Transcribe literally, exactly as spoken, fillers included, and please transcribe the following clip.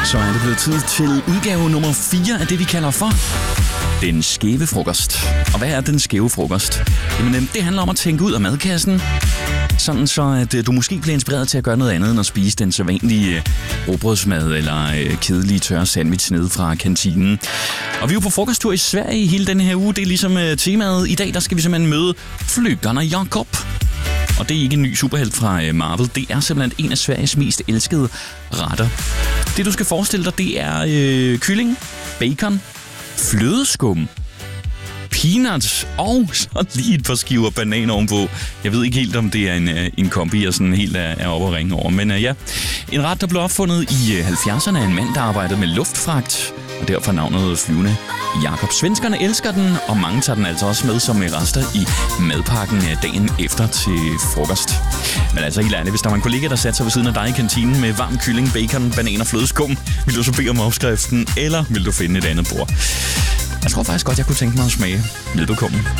så er det blevet tid til udgave nummer fire af det, vi kalder for den skæve frokost. Og hvad er den skæve frokost? Jamen, det handler om at tænke ud af madkassen, sådan så at du måske bliver inspireret til at gøre noget andet end at spise den sædvanlige rugbrødsmad eller kedelige tørre sandwich nede fra kantinen. Og vi er jo på frokosttur i Sverige hele denne her uge. Det er ligesom temaet. I dag der skal vi simpelthen møde Flygarna Jakob. Og det er ikke en ny superhelt fra Marvel. Det er simpelthen en af Sveriges mest elskede retter. Det du skal forestille dig, det er øh, kylling, bacon, flødeskum, peanuts og så lige et par skiver banan ovenpå. Jeg ved ikke helt, om det er en, en kombi, jeg sådan helt er, er oppe at ringe over. Men uh, ja, en ret, der blev opfundet i halvfjerdserne af en mand, der arbejdede med luftfragt, og derfor navnet Flyvende Jakob. Svenskerne elsker den, og mange tager den altså også med som rester i madpakken dagen efter til frokost. Men altså helt ærligt, hvis der var en kollega, der satte sig ved siden af dig i kantinen med varm kylling, bacon, banan og flødeskum, vil du så bede om opskriften, eller vil du finde et andet bord? Jeg tror faktisk godt, jeg kunne tænke mig at smage. Velbekomme.